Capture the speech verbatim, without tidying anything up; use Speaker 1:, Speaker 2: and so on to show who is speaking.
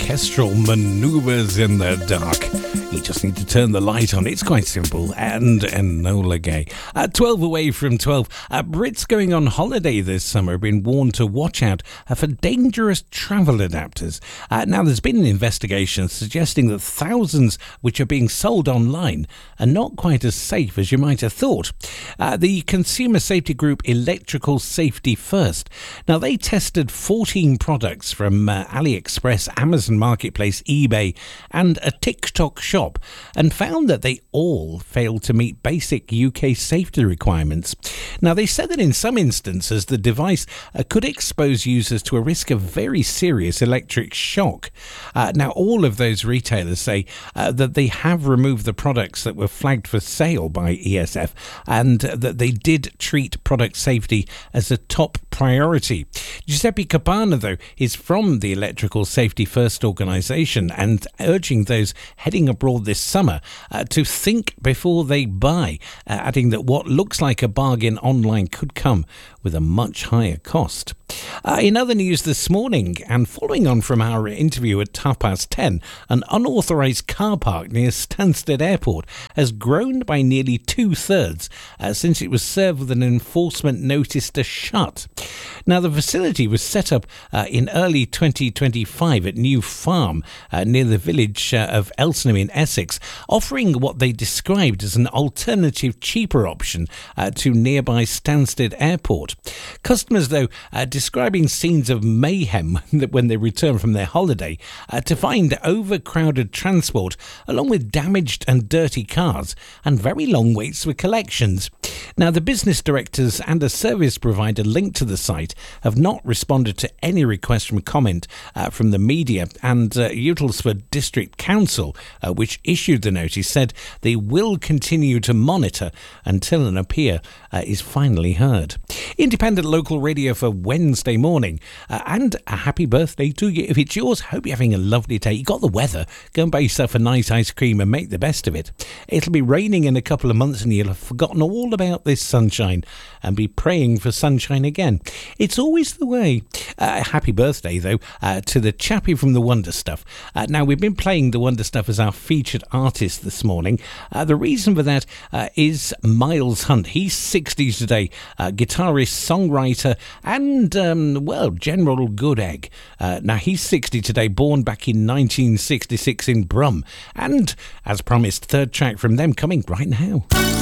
Speaker 1: orchestral maneuvers in the dark. You just need to turn the light on. It's quite simple. And Enola Gay. At twelve away from twelve, uh, Brits going on holiday this summer have been warned to watch out uh, for dangerous travel adapters. Uh, now, there's been an investigation suggesting that thousands which are being sold online are not quite as safe as you might have thought. Uh, the consumer safety group Electrical Safety First. Now, they tested fourteen products from uh, AliExpress, Amazon Marketplace, eBay, and a TikTok shop, and found that they all failed to meet basic U K safety requirements. Now, they said that in some instances the device uh, could expose users to a risk of very serious electric shock. Uh, now, all of those retailers say uh, that they have removed the products that were flagged for sale by E S F, and uh, that they did treat product safety as a top priority. Giuseppe Campana, though, is from the Electrical Safety First organisation and urging those heading abroad this summer uh, to think before they buy, uh, adding that what looks like a bargain online could come with a much higher cost. Uh, in other news this morning, and following on from our interview at half past ten, an unauthorised car park near Stansted Airport has grown by nearly two-thirds uh, since it was served with an enforcement notice to shut. Now, the facility was set up uh, in early twenty twenty-five at New Farm uh, near the village uh, of Elsenham in Essex, offering what they described as an alternative, cheaper option uh, to nearby Stansted Airport. Customers, though, uh, describing scenes of mayhem when they return from their holiday uh, to find overcrowded transport along with damaged and dirty cars and very long waits for collections. Now, the business directors and a service provider linked to the site have not responded to any request from comment uh, from the media, and uh, Uttlesford District Council, uh, which issued the notice, said they will continue to monitor until an appeal uh, is finally heard. Independent local radio for Wednesday morning, uh, and a happy birthday to you if it's yours. Hope you're having a lovely day. You got the weather, go and buy yourself a nice ice cream and make the best of it. It'll be raining in a couple of months and you'll have forgotten all about this sunshine and be praying for sunshine again. It's always the way. Uh, happy birthday though uh, to the chappie from the Wonder Stuff. Uh, now, we've been playing the Wonder Stuff as our featured artist this morning. Uh, the reason for that uh, is Miles Hunt. He's sixty today, uh, guitarist, songwriter, and um, well, general good egg. Uh, now, he's sixty today, born back in nineteen sixty-six in Brum, and as promised, third track from them coming right now.